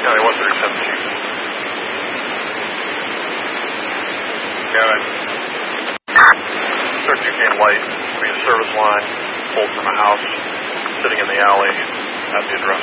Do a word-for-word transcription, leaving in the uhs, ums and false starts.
County one thirty-seven, Chief. Got it. thirty-two light, be a service line, pulled from a house, sitting in the alley at the address.